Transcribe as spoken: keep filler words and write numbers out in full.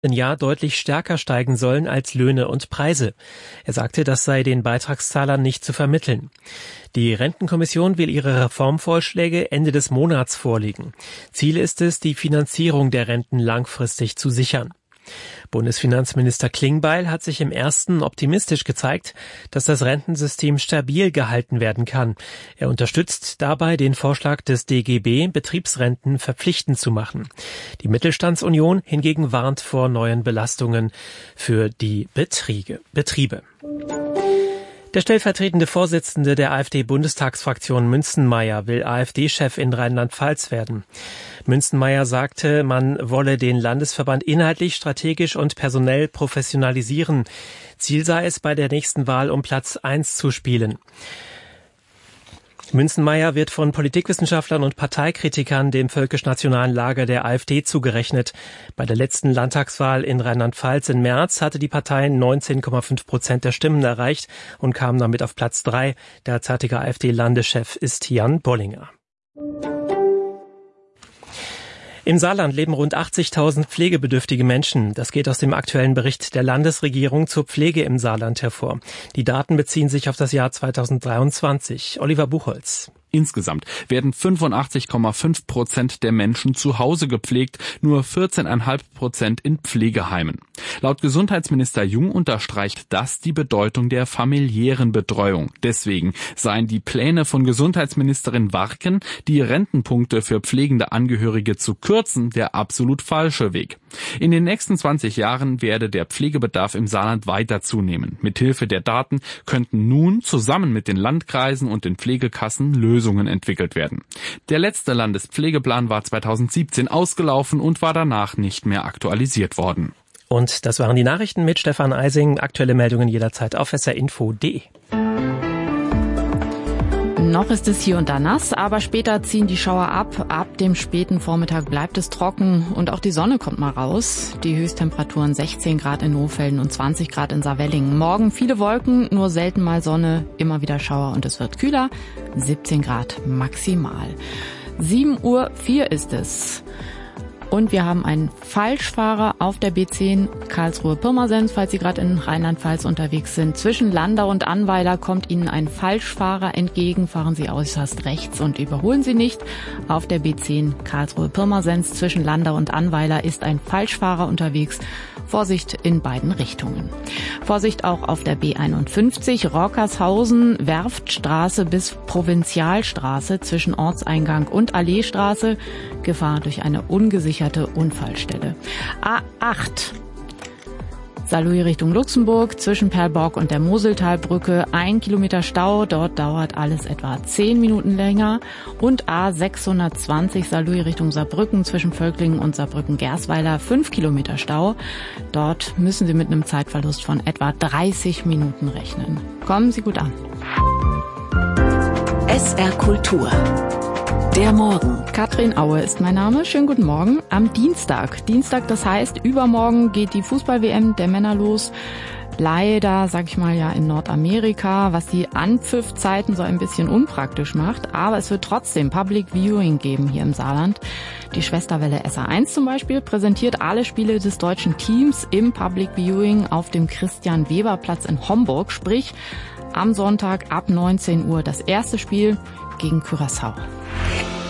Jahr deutlich stärker steigen sollen als Löhne und Preise. Er sagte, das sei den Beitragszahlern nicht zu vermitteln. Die Rentenkommission will ihre Reformvorschläge Ende des Monats vorlegen. Ziel ist es, die Finanzierung der Renten langfristig zu sichern. Bundesfinanzminister Klingbeil hat sich im ersten optimistisch gezeigt, dass das Rentensystem stabil gehalten werden kann. Er unterstützt dabei den Vorschlag des D G B, Betriebsrenten verpflichtend zu machen. Die Mittelstandsunion hingegen warnt vor neuen Belastungen für die Betriebe. Betriebe. Der stellvertretende Vorsitzende der AfD-Bundestagsfraktion Münzenmaier will AfD-Chef in Rheinland-Pfalz werden. Münzenmaier sagte, man wolle den Landesverband inhaltlich, strategisch und personell professionalisieren. Ziel sei es, bei der nächsten Wahl um Platz eins zu spielen. Münzenmaier wird von Politikwissenschaftlern und Parteikritikern dem völkisch-nationalen Lager der AfD zugerechnet. Bei der letzten Landtagswahl in Rheinland-Pfalz im März hatte die Partei neunzehn Komma fünf Prozent der Stimmen erreicht und kam damit auf Platz drei. Derzeitiger AfD-Landeschef ist Jan Bollinger. Im Saarland leben rund achtzigtausend pflegebedürftige Menschen. Das geht aus dem aktuellen Bericht der Landesregierung zur Pflege im Saarland hervor. Die Daten beziehen sich auf das Jahr zweitausenddreiundzwanzig. Oliver Buchholz. Insgesamt werden fünfundachtzig Komma fünf Prozent der Menschen zu Hause gepflegt, nur vierzehn Komma fünf Prozent in Pflegeheimen. Laut Gesundheitsminister Jung unterstreicht das die Bedeutung der familiären Betreuung. Deswegen seien die Pläne von Gesundheitsministerin Warken, die Rentenpunkte für pflegende Angehörige zu kürzen, der absolut falsche Weg. In den nächsten zwanzig Jahren werde der Pflegebedarf im Saarland weiter zunehmen. Mithilfe der Daten könnten nun zusammen mit den Landkreisen und den Pflegekassen Lösungen entwickelt werden. Der letzte Landespflegeplan war zweitausendsiebzehn ausgelaufen und war danach nicht mehr aktualisiert worden. Und das waren die Nachrichten mit Stefan Eising. Aktuelle Meldungen jederzeit auf s r info punkt d e. Noch ist es hier und da nass, aber später ziehen die Schauer ab. Ab dem späten Vormittag bleibt es trocken und auch die Sonne kommt mal raus. Die Höchsttemperaturen sechzehn Grad in Nohfelden und zwanzig Grad in Saarwellingen. Morgen viele Wolken, nur selten mal Sonne, immer wieder Schauer und es wird kühler. siebzehn Grad maximal. sieben Uhr vier ist es. Und wir haben einen Falschfahrer auf der B zehn Karlsruhe-Pirmasens, falls Sie gerade in Rheinland-Pfalz unterwegs sind. Zwischen Landau und Annweiler kommt Ihnen ein Falschfahrer entgegen. Fahren Sie äußerst rechts und überholen Sie nicht. Auf der B zehn Karlsruhe-Pirmasens zwischen Landau und Annweiler ist ein Falschfahrer unterwegs. Vorsicht in beiden Richtungen. Vorsicht auch auf der B einundfünfzig Rockershausen, Werftstraße bis Provinzialstraße zwischen Ortseingang und Alleestraße. Gefahr durch eine ungesicherte Unfallstelle. A acht Saarlouis Richtung Luxemburg zwischen Perlborg und der Moseltalbrücke. Ein Kilometer Stau, dort dauert alles etwa zehn Minuten länger. Und A sechshundertzwanzig Saarlouis Richtung Saarbrücken zwischen Völklingen und Saarbrücken-Gersweiler. Fünf Kilometer Stau. Dort müssen Sie mit einem Zeitverlust von etwa dreißig Minuten rechnen. Kommen Sie gut an. S R Kultur. Der Morgen. Katrin Aue ist mein Name. Schönen guten Morgen. Am Dienstag. Dienstag, das heißt, übermorgen geht die Fußball-W M der Männer los. Leider, sag ich mal, ja in Nordamerika, was die Anpfiffzeiten so ein bisschen unpraktisch macht. Aber es wird trotzdem Public Viewing geben hier im Saarland. Die Schwesterwelle S A eins zum Beispiel präsentiert alle Spiele des deutschen Teams im Public Viewing auf dem Christian-Weber-Platz in Homburg. Sprich, am Sonntag ab neunzehn Uhr das erste Spiel gegen Curaçao.